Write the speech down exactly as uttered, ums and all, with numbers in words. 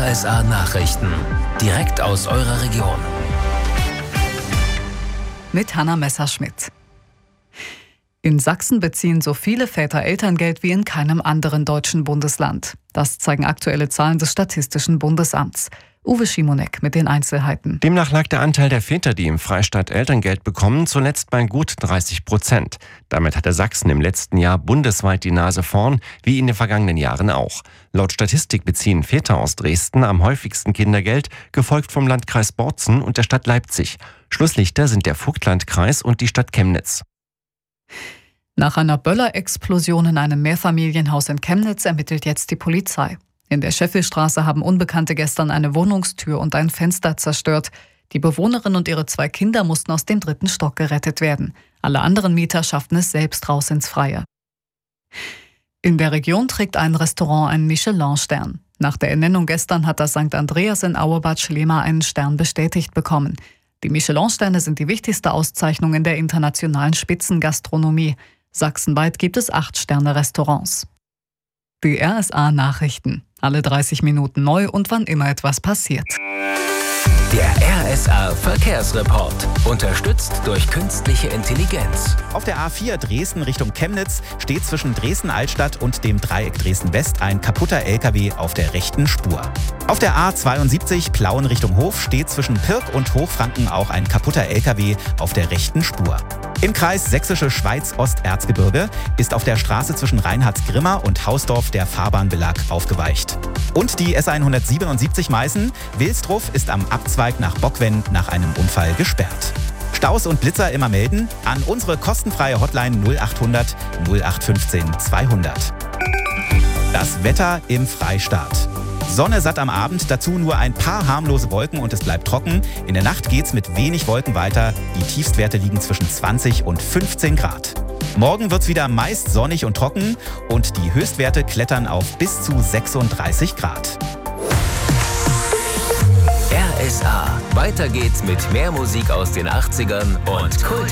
S A Nachrichten. Direkt aus eurer Region. Mit Hanna Messerschmidt. In Sachsen beziehen so viele Väter Elterngeld wie in keinem anderen deutschen Bundesland. Das zeigen aktuelle Zahlen des Statistischen Bundesamts. Uwe Schimonek mit den Einzelheiten. Demnach lag der Anteil der Väter, die im Freistaat Elterngeld bekommen, zuletzt bei gut dreißig Prozent. Damit hatte Sachsen im letzten Jahr bundesweit die Nase vorn, wie in den vergangenen Jahren auch. Laut Statistik beziehen Väter aus Dresden am häufigsten Kindergeld, gefolgt vom Landkreis Bozen und der Stadt Leipzig. Schlusslichter sind der Vogtlandkreis und die Stadt Chemnitz. Nach einer Böller-Explosion in einem Mehrfamilienhaus in Chemnitz ermittelt jetzt die Polizei. In der Scheffelstraße haben Unbekannte gestern eine Wohnungstür und ein Fenster zerstört. Die Bewohnerin und ihre zwei Kinder mussten aus dem dritten Stock gerettet werden. Alle anderen Mieter schafften es selbst raus ins Freie. In der Region trägt ein Restaurant einen Michelin-Stern. Nach der Ernennung gestern hat das Sankt Andreas in Auerbad Schlema einen Stern bestätigt bekommen. Die Michelin-Sterne sind die wichtigste Auszeichnung in der internationalen Spitzengastronomie. Sachsenweit gibt es acht Sterne-Restaurants. Die R S A Nachrichten. Alle dreißig Minuten neu und wann immer etwas passiert. Der R S A Verkehrsreport. Unterstützt durch künstliche Intelligenz. Auf der A vier Dresden Richtung Chemnitz steht zwischen Dresden-Altstadt und dem Dreieck Dresden-West ein kaputter L K W auf der rechten Spur. Auf der A zweiundsiebzig Plauen Richtung Hof steht zwischen Pirk und Hochfranken auch ein kaputter L K W auf der rechten Spur. Im Kreis Sächsische Schweiz-Osterzgebirge ist auf der Straße zwischen Reinhardsgrimma und Hausdorf der Fahrbahnbelag aufgeweicht. Und die S hundertsiebenundsiebzig Meißen, Wilsdruff ist am Abzweig nach Bockwenn nach einem Unfall gesperrt. Staus und Blitzer immer melden an unsere kostenfreie Hotline null achthundert null acht fünfzehn zweihundert. Das Wetter im Freistaat. Sonne satt am Abend, dazu nur ein paar harmlose Wolken und es bleibt trocken. In der Nacht geht's mit wenig Wolken weiter. Die Tiefstwerte liegen zwischen zwanzig und fünfzehn Grad. Morgen wird's wieder meist sonnig und trocken und die Höchstwerte klettern auf bis zu sechsunddreißig Grad. R S A. Weiter geht's mit mehr Musik aus den achtzigern und Kult.